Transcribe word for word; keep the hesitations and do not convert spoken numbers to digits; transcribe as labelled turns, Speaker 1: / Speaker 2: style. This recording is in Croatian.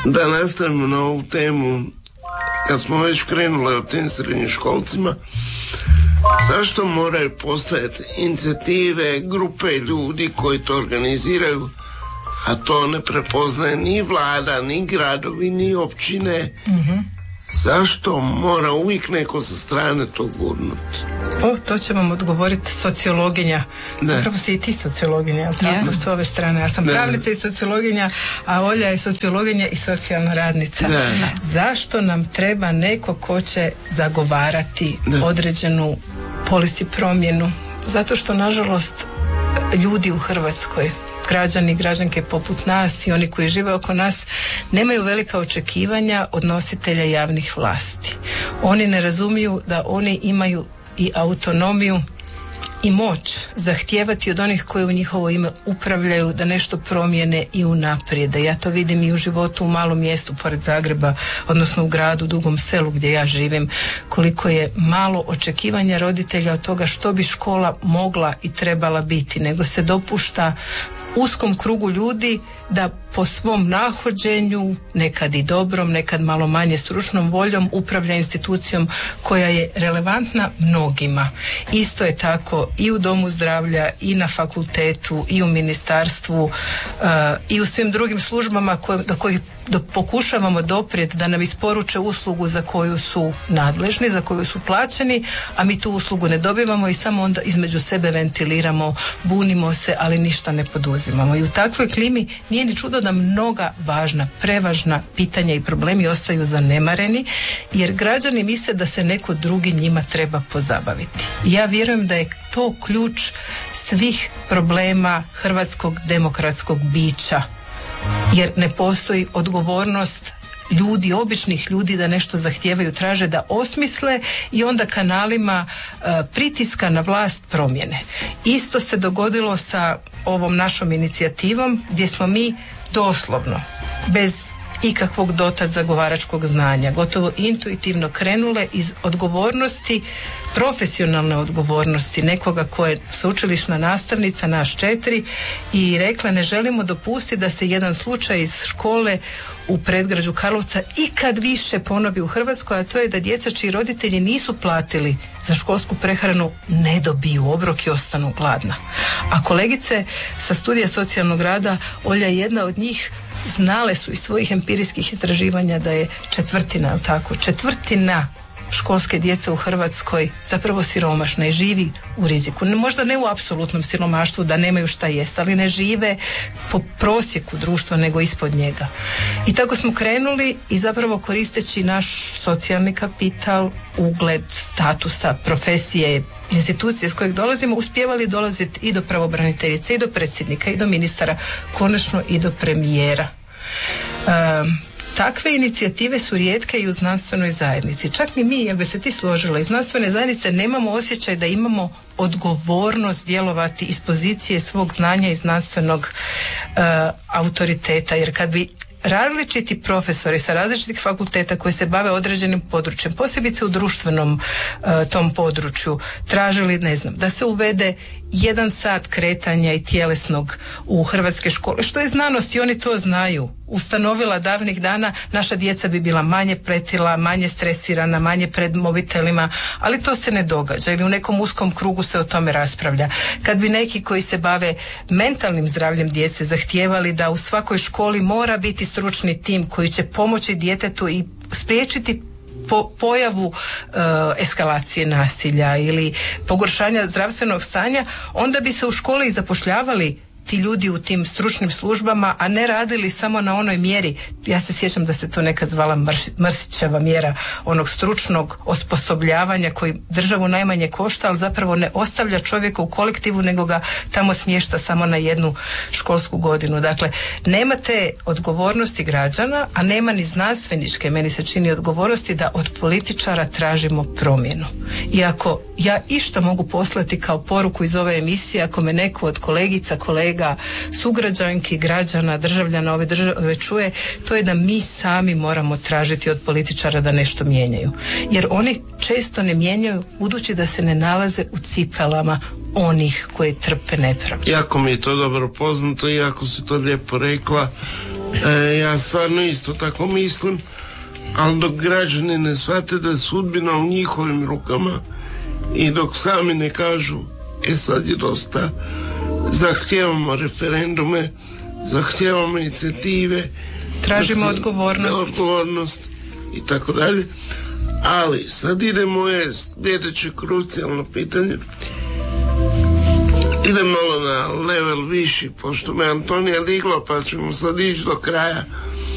Speaker 1: Da nastavimo na ovu temu, kad smo već krenuli o tim srednjoškolcima, zašto moraju postojati inicijative, grupe ljudi koji to organiziraju, a to ne prepoznaje ni vlada, ni gradovi, ni općine? Mm-hmm. Zašto mora uvijek neko sa strane to gurnuti?
Speaker 2: O, to će vam odgovoriti sociologinja. Ne. Zapravo si i ti sociologinja, ali tako, yeah. s ove strane. Ja sam ne. pravnica i sociologinja, a Olja je sociologinja i socijalna radnica. Ne. Zašto nam treba neko ko će zagovarati ne. određenu policy promjenu? Zato što, nažalost, ljudi u Hrvatskoj, građani i građanke poput nas i oni koji žive oko nas, nemaju velika očekivanja od nositelja javnih vlasti. Oni ne razumiju da oni imaju i autonomiju i moć zahtijevati od onih koji u njihovo ime upravljaju da nešto promijene i unaprijede. Ja to vidim i u životu u malom mjestu pored Zagreba, odnosno u gradu, Dugom Selu gdje ja živim, koliko je malo očekivanja roditelja od toga što bi škola mogla i trebala biti, nego se dopušta uskom krugu ljudi da po svom nahođenju, nekad i dobrom, nekad malo manje stručnom voljom, upravlja institucijom koja je relevantna mnogima. Isto je tako i u domu zdravlja, i na fakultetu, i u ministarstvu, uh, i u svim drugim službama koje, do kojih do, pokušavamo doprijeti da nam isporuče uslugu za koju su nadležni, za koju su plaćeni, a mi tu uslugu ne dobivamo i samo onda između sebe ventiliramo, bunimo se, ali ništa ne poduzimamo. I u takvoj klimi nije ni čudo da mnoga važna, prevažna pitanja i problemi ostaju zanemareni, jer građani misle da se neko drugi njima treba pozabaviti. I ja vjerujem da je to ključ svih problema hrvatskog demokratskog bića, jer ne postoji odgovornost ljudi, običnih ljudi da nešto zahtijevaju, traže da osmisle i onda kanalima uh, pritiska na vlast promjene. Isto se dogodilo sa ovom našom inicijativom gdje smo mi doslovno, bez ikakvog dotad zagovaračkog znanja, gotovo intuitivno krenule iz odgovornosti, profesionalne odgovornosti nekoga ko je sveučilišna nastavnica, naš četiri, i rekla ne želimo dopustiti da se jedan slučaj iz škole u predgrađu Karlovca ikad više ponovi u Hrvatskoj, a to je da djeca čiji roditelji nisu platili za školsku prehranu ne dobiju obrok i ostanu gladna. A kolegice sa studija socijalnog rada, Olja je jedna od njih, znale su iz svojih empirijskih istraživanja da je četvrtina, tako, četvrtina školske djece u Hrvatskoj zapravo siromašna i živi u riziku. Možda ne u apsolutnom siromaštvu da nemaju šta jest, ali ne žive po prosjeku društva nego ispod njega. I tako smo krenuli i zapravo koristeći naš socijalni kapital, ugled, statusa, profesije, institucije s kojeg dolazimo, uspjevali dolaziti i do pravobraniteljice, i do predsjednika, i do ministara, konačno i do premijera. Um, Takve inicijative su rijetke i u znanstvenoj zajednici. Čak ni mi, ako bi se ti složila, iz znanstvene zajednice nemamo osjećaj da imamo odgovornost djelovati iz pozicije svog znanja i znanstvenog uh, autoriteta. Jer kad bi različiti profesori sa različitih fakulteta koji se bave određenim područjem, posebice u društvenom uh, tom području, tražili, ne znam, da se uvede jedan sat kretanja i tjelesnog u hrvatske škole, što je znanost i oni to znaju, ustanovila davnih dana, naša djeca bi bila manje pretila, manje stresirana, manje pred mobitelima, ali to se ne događa ili u nekom uskom krugu se o tome raspravlja. Kad bi neki koji se bave mentalnim zdravljem djece zahtijevali da u svakoj školi mora biti stručni tim koji će pomoći djetetu i spriječiti Po, pojavu e, eskalacije nasilja ili pogoršanja zdravstvenog stanja, onda bi se u školi zapošljavali ti ljudi u tim stručnim službama, a ne radili samo na onoj mjeri, ja se sjećam da se to nekad zvala Mrš, Mrsićeva mjera, onog stručnog osposobljavanja koji državu najmanje košta, ali zapravo ne ostavlja čovjeka u kolektivu, nego ga tamo smješta samo na jednu školsku godinu. Dakle, nema te odgovornosti građana, a nema ni znanstveničke, meni se čini, odgovornosti da od političara tražimo promjenu. I ako ja išta mogu poslati kao poruku iz ove emisije, ako me neko od kolegica, kolega, sugrađanki, građana, državljana ove države čuje, to je da mi sami moramo tražiti od političara da nešto mijenjaju. Jer oni često ne mijenjaju budući da se ne nalaze u cipelama onih koji trpe nepravdu.
Speaker 1: Jako mi je to dobro poznato, iako si to lijepo rekla, E, ja stvarno isto tako mislim, ali dok građani ne shvate da je sudbina u njihovim rukama i dok sami ne kažu e sad je dosta, zahtijevamo referendume, zahtijevamo inicijative,
Speaker 2: tražimo odgovornost
Speaker 1: odgovornost i tako dalje. Ali sad ide moje sljedeće krucijalno pitanje. Idem malo na level viši, pošto me Antonija digla, pa ćemo sad ići do kraja